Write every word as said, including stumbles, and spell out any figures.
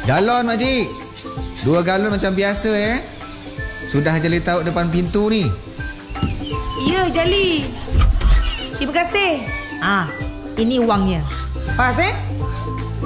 Galon makcik. Dua galon macam biasa eh. Sudah Jali taruh depan pintu ni. Ya, Jali. Terima kasih. Ah, ini wangnya. Pas eh?